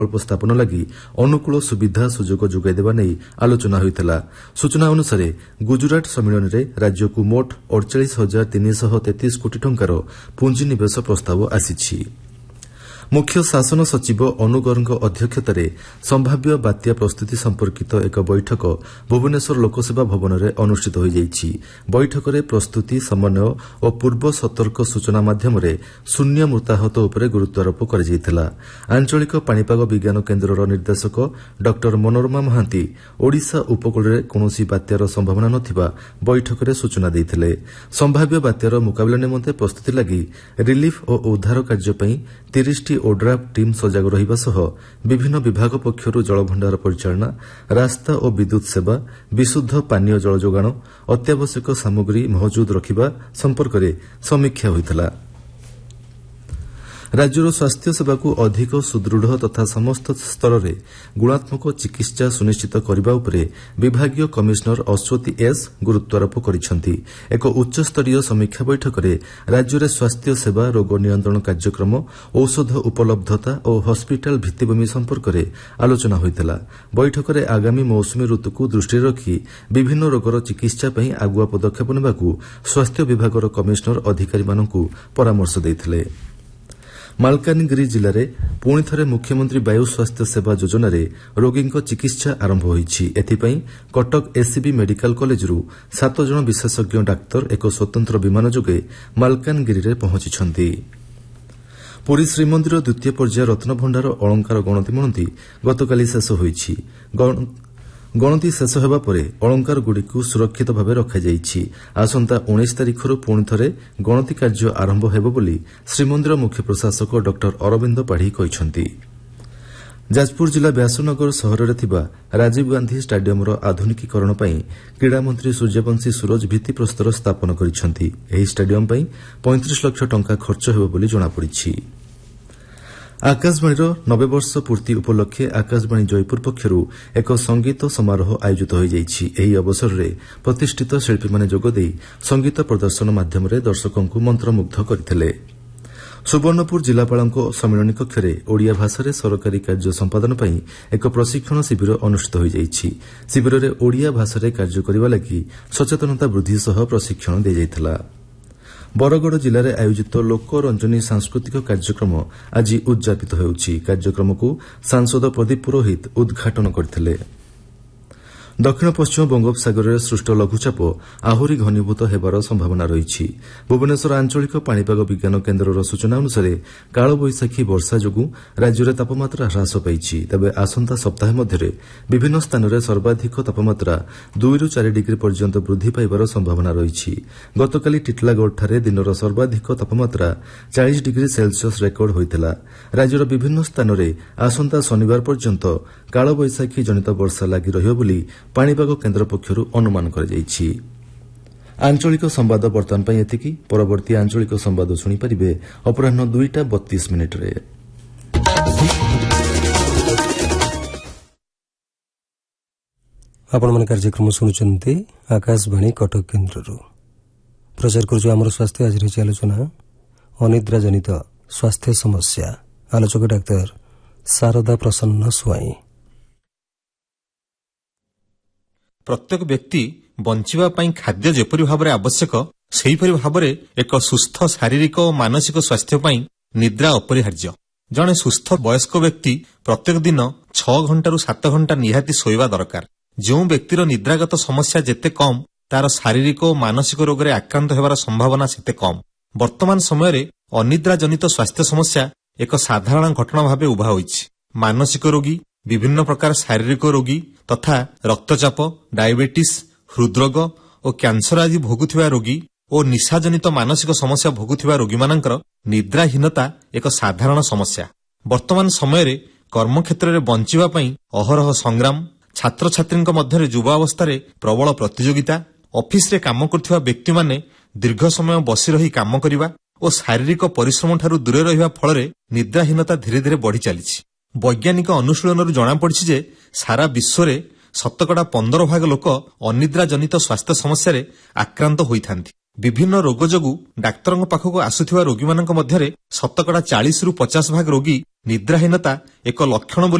प्रकल्प स्थापन लगी अनुकूल सुविधा सुजोग जोगाई देवा नहीं आलोचना होइतला। सूचना अनुसार गुजरात सम्मेलन में राज्य को मोट 48,333 कोटी टंकार पुंजीनिवेश प्रस्ताव आसी। मुख्य शासन सचिव अनुगरଙ୍କ अध्यक्षतार संभाव्य बात्या प्रस्तुति संपर्कित एक बैठक भुवनेश्वर लोकसेवा भवन में अनुष्ठित हो जाइछि। बैठक में प्रस्तुति समन्वय और पूर्व सतर्क सूचना माध्यम शून्य मृताहत उपर गुरुत्वारोप कर आंचलिक पाणीपाग विज्ञान केन्द्र निर्देशक डॉ मनोरमा महांती ओडिशा उपकूल में कौनसी बात्यार संभावना नथिबा बैठक में सूचना देते। संभाव्य बात्यार मुकाबला निमंते प्रस्तुति लगी रिलीफ और उद्धार कार्य 30 ओड्राफ टीम सजग रहिबा सह विभिन्न विभाग पक्षरू जलभंडार परिचालना, रास्ता और विद्युत सेवा, विशुद्ध पानीय जल जोगाण, अत्यावश्यक सामग्री महजूद रखिबा संपर्क में समीक्षा होइतला। राज्यर स्वास्थ्य सेवा को अधिक सुदृढ़ तथा समस्त स्तर में गुणात्मक चिकित्सा सुनिश्चित करने उपरे विभागीय कमिशनर अश्वती एस गुरुत्वारोप करिसेंति। एक उच्चस्तरीय समीक्षा बैठक में राज्य में स्वास्थ्य सेवा, रोग नियंत्रण कार्यक्रम, औषध उपलब्धता और हॉस्पिटल भित्तिभूमि संपर्क में आलोचना होइतला। बैठक में आगामी मौसुमी ऋतु को दृष्टि रखी विभिन्न रोगर चिकित्सा पई आगुआ पदक्षेप नेबाकू स्वास्थ्य विभागर कमिशनर अधिकारी मानकू परामर्श देथिले। मालकानगिरी जिले में पुणी थे मुख्यमंत्री वायु स्वास्थ्य सेवा योजन रोगी चिकित्सा आरंभ होईछि। एथिपई कटक एसीबी मेडिकल कॉलेज 7 जन विशेषज्ञ डाक्तर एक स्वतंत्र विमान जोगे मालकानगिरी में पहुंची। पुरी श्रीमंदिर द्वितीय पर्याय रत्नभंडार अलंकार गणति मणति गतकाली शेष होईछि। गणति शेष होगा पर अलंकार गुड़िक सुरक्षित भाव रखाଯାଇଛି। आसंता 19 तारिखर पुणी थे गणति कार्य आरंभ हेबो बोली श्रीमंदिर मुख्य प्रशासक डॉ अरविंद पाढ़ी कहते। जाजपुर जिला व्यासनगर सहर में थिबा राजीव गांधी स्टाडियम आधुनिकीकरण पर क्रीड़ा मंत्री सूर्यवंशी सूरज भित्तिप्रस्तर स्थापन करिसेंति। एही स्टाडियम पर 35 लाख टंका खर्च हेबो बोली जଣାपड़िछि। आकाशवाणी 90 वर्ष पूर्ति उपलक्षे आकाशवाणी जयपुर पक्षरू एक संगीत समारोह आयोजित हो जाइछि। एही अवसर में प्रतिष्ठित शिल्पी माने जोगदे संगीत प्रदर्शन माध्यम दर्शकों को मंत्रमुग्ध करथिले। सुवर्णपुर जिलापालଙ୍କ सम्मेलन कक्ष में ओडिया भाषा सरकारी कार्य संपादन पर एक प्रशिक्षण शिविर अनुष्ठित हो जाइछि। शिविर में ओडिया भाषा कार्य करने लगी सचेतनता वृद्धि सह प्रशिक्षण दी जाइथिला। बरगड़ जिले में आयोजित लोकरंजनी सांस्कृतिक कार्यक्रम आज उद्यापित होउछि। कार्यक्रम को सांसद प्रदीप पुरोहित उद्घाटन करथिले। दक्षिण पश्चिम बंगोपसागर में सृष्ट लघुचाप आहुरी घनीभूत हेबार संभावना रही। भुवनेश्वर आंचलिक पाणीपाग विज्ञान केन्द्र सूचना अनुसार कालबैशाखी वर्षा जोगु राज्य में तापमात्रा ह्रास पाई। तेबे आसंता सप्ताह मध्य विभिन्न स्थान में सर्वाधिक तापमात्रा 2 ରୁ 4 डिग्री पर्यंत वृद्धि पाइबार संभावना रही। गतकाली टिटलागढ़ दिनर सर्वाधिक तापमात्रा 40 डिग्री सेल्सियस रेकर्ड होइतिला। राज्यर विभिन्न स्थान में आसंता शनिवार पर्यंत कालबैशाखी जनित वर्षा लागि रहियो बोली पाणीपाग केन्द्र पक्षरू अनुमान कराଯାଇଛି। आंचलिक संवाद बर्तमान पर एतिकी। परवर्ती आंचलिक संवाद शुणिपारे अपराह 2:32 आपण कार्यक्रम शुणुंट आकाशवाणी कटक केन्द्र प्रचार कर स्वास्थ्य आज रही आलोचना अनिद्रा जनित स्वास्थ्य समस्या। आलोचक डाक्तर शारदा प्रसन्न स्वाई। प्रत्येक व्यक्ति बंचिबा पई खाद्य जेपरि भाबरे आवश्यक सेहीपरि भाबरे एक सुस्थ शारीरिक और मानसिक स्वास्थ्य पई निद्रा अपरिहार्य। जणे सुस्थ वयस्क व्यक्ति प्रत्येक दिन 6 घंटा 7 घंटा निहाती सोइबा दरकार। जो व्यक्तिर निद्रागत समस्या जेते कम तार शारीरिक और मानसिक रोग रे आक्रांत हेबार संभावना सेते कम। वर्तमान समय रे अनिद्रा जनित स्वास्थ्य समस्या एक साधारण घटना भाबे उभा होइछि। मानसिक रोगी, विभिन्न प्रकार शारीरिक रोगी तथा रक्तचाप, डायबिटीज, हृदरोग और कैंसर आदि भोगुथिबा रोगी और निशाजनित मानसिक समस्या भोगुथिबा रोगी मानकर निद्राहीनता एक साधारण समस्या। वर्तमान समय रे कर्मक्षेत्र में बंचिबा पई अहरह संग्राम, छात्र छात्री मध्य युवावस्था प्रबल प्रतियोगिता, ऑफिस रे काम करथिबा व्यक्ति माने दीर्घ समय बसी रही काम करिबा और शारीरिक परिश्रम ठारू दूरे रहिबा फल निद्राहीनता धीरे धीरे बढ़ी चलीछि। वैज्ञानिक अनुशीलन जना पड़ी जे सारा विश्व में 15% लोक अनिद्रा जनित स्वास्थ्य समस्या आक्रांत होइथांती। ବିଭିନ୍ନ ରୋଗ ଯୋଗୁଁ ଡାକ୍ତରଙ୍କ ପାଖକୁ ଆସୁଥିବା ରୋଗୀମାନଙ୍କ ମଧ୍ୟରେ 40% ରୁ 50% ରୋଗୀ ନିଦ୍ରାହୀନତା ଏକ ଲକ୍ଷଣ ବୋଲି